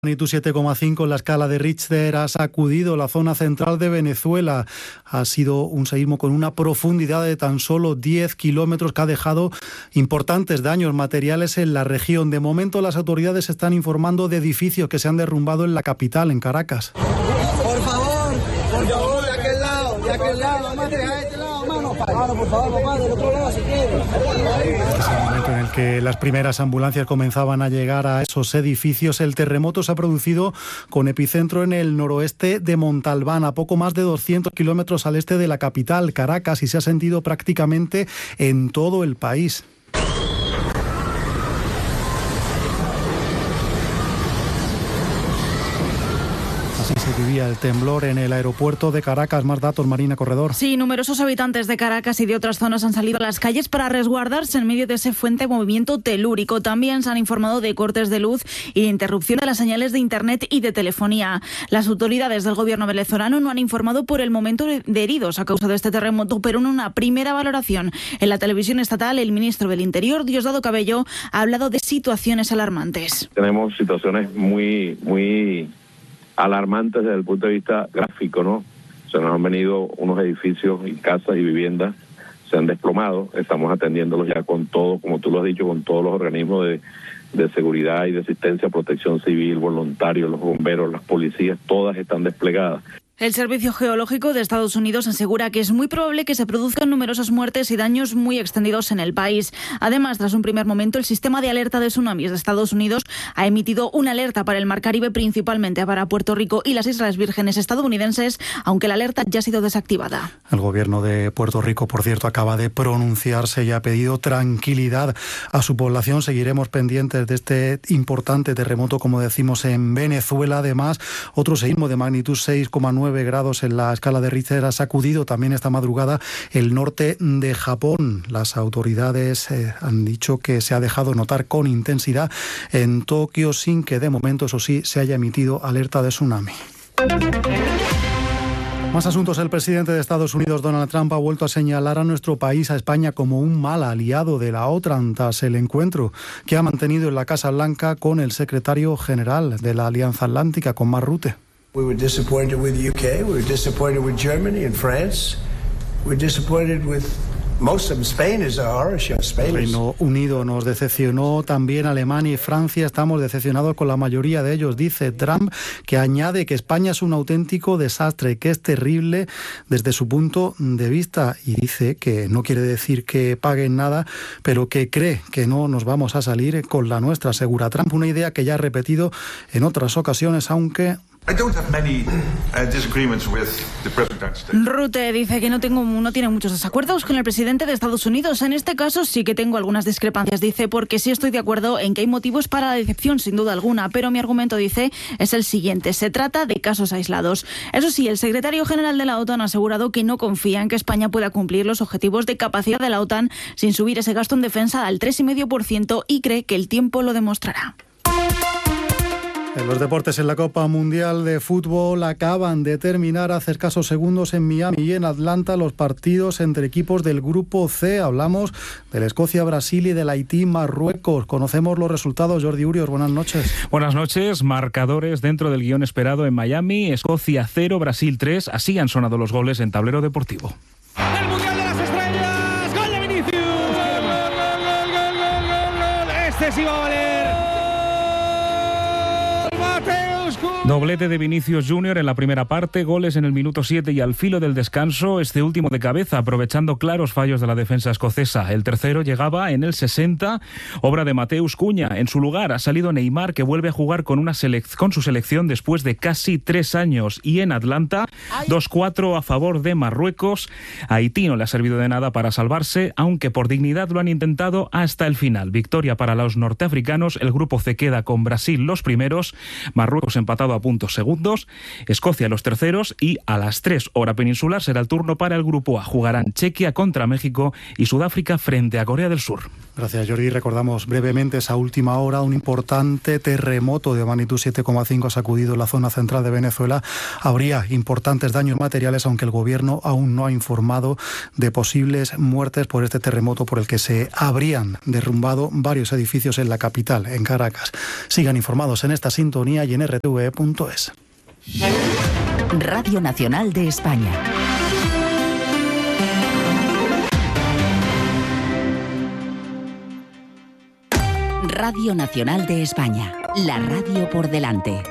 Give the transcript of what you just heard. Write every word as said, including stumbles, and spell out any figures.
Magnitud siete coma cinco en la escala de Richter ha sacudido la zona central de Venezuela. Ha sido un seísmo con una profundidad de tan solo diez kilómetros que ha dejado importantes daños materiales en la región. De momento, las autoridades están informando de edificios que se han derrumbado en la capital, en Caracas. Por favor, por favor, de aquel lado, de aquel lado, vamos a dejar este lado, mano. Claro, por favor, papá, del otro lado si quiere. Este es el momento en el que las primeras ambulancias comenzaban a llegar a esos edificios. El terremoto se ha producido con epicentro en el noroeste de Montalbán, a poco más de doscientos kilómetros al este de la capital, Caracas, y se ha sentido prácticamente en todo el país. Así se vivía el temblor en el aeropuerto de Caracas. Más datos, Marina Corredor. Sí, numerosos habitantes de Caracas y de otras zonas han salido a las calles para resguardarse en medio de ese fuerte movimiento telúrico. También se han informado de cortes de luz y de interrupción de las señales de internet y de telefonía. Las autoridades del gobierno venezolano no han informado por el momento de heridos a causa de este terremoto, pero en una primera valoración en la televisión estatal, el ministro del Interior, Diosdado Cabello, ha hablado de situaciones alarmantes. Tenemos situaciones muy, muy alarmantes desde el punto de vista gráfico, ¿no? Se nos han venido unos edificios y casas y viviendas, se han desplomado, estamos atendiéndolos ya con todo, como tú lo has dicho, con todos los organismos de, de seguridad y de asistencia, protección civil, voluntarios, los bomberos, las policías, todas están desplegadas. El Servicio Geológico de Estados Unidos asegura que es muy probable que se produzcan numerosas muertes y daños muy extendidos en el país. Además, tras un primer momento, el sistema de alerta de tsunamis de Estados Unidos ha emitido una alerta para el Mar Caribe, principalmente para Puerto Rico y las Islas Vírgenes estadounidenses, aunque la alerta ya ha sido desactivada. El gobierno de Puerto Rico, por cierto, acaba de pronunciarse y ha pedido tranquilidad a su población. Seguiremos pendientes de este importante terremoto, como decimos, en Venezuela. Además, otro seísmo de magnitud seis coma nueve grados en la escala de Richter ha sacudido también esta madrugada el norte de Japón. Las autoridades eh, han dicho que se ha dejado notar con intensidad en Tokio, sin que de momento, eso sí, se haya emitido alerta de tsunami. Más asuntos. El presidente de Estados Unidos, Donald Trump, ha vuelto a señalar a nuestro país, a España, como un mal aliado de la OTAN tras el encuentro que ha mantenido en la Casa Blanca con el secretario general de la Alianza Atlántica, con Mark Rutte. We were disappointed with the U K, we were disappointed with Germany and France, we were disappointed with most of them. Spain is a horror show. Spain is... Reino Unido nos decepcionó, también Alemania y Francia. Estamos decepcionados con la mayoría de ellos, dice Trump, que añade que España es un auténtico desastre, que es terrible desde su punto de vista, y dice que no quiere decir que paguen nada, pero que cree que no nos vamos a salir con la nuestra, asegura Trump, una idea que ya ha repetido en otras ocasiones, aunque... Rutte dice que no tengo, no tiene muchos desacuerdos con el presidente de Estados Unidos. En este caso sí que tengo algunas discrepancias, dice, porque sí estoy de acuerdo en que hay motivos para la decepción, sin duda alguna, pero mi argumento, dice, es el siguiente: se trata de casos aislados. Eso sí, el secretario general de la OTAN ha asegurado que no confía en que España pueda cumplir los objetivos de capacidad de la OTAN sin subir ese gasto en defensa al tres coma cinco por ciento y cree que el tiempo lo demostrará. En los deportes, en la Copa Mundial de Fútbol acaban de terminar hace escasos segundos en Miami y en Atlanta los partidos entre equipos del Grupo C. Hablamos de la Escocia, Brasil y del Haití, Marruecos. Conocemos los resultados. Jordi Urios, buenas noches. Buenas noches. Marcadores dentro del guión esperado en Miami. Escocia cero, Brasil tres. Así han sonado los goles en tablero deportivo. ¡El Mundial de las Estrellas! ¡Gol de Vinicius! ¡Gol, gol, gol, gol, gol, gol, gol! ¡Este sí va a valer! Doblete de Vinicius Junior en la primera parte, goles en el minuto siete y al filo del descanso, este último de cabeza, aprovechando claros fallos de la defensa escocesa. El tercero llegaba en el sesenta, obra de Mateus Cunha. En su lugar ha salido Neymar, que vuelve a jugar con, una selec- con su selección después de casi tres años. Y en Atlanta, dos cuatro a favor de Marruecos. Haití no le ha servido de nada para salvarse, aunque por dignidad lo han intentado hasta el final. Victoria para los norteafricanos. El grupo C queda con Brasil los primeros, Marruecos empatado a puntos segundos, Escocia los terceros, y a las tres hora peninsular será el turno para el grupo A. Jugarán Chequia contra México y Sudáfrica frente a Corea del Sur. Gracias, Jordi. Recordamos brevemente esa última hora. Un importante terremoto de magnitud siete coma cinco ha sacudido la zona central de Venezuela. Habría importantes daños materiales, aunque el gobierno aún no ha informado de posibles muertes por este terremoto por el que se habrían derrumbado varios edificios en la capital, en Caracas. Sigan informados en esta sintonía y en r t v punto es. Radio Nacional de España. Radio Nacional de España, la radio por delante.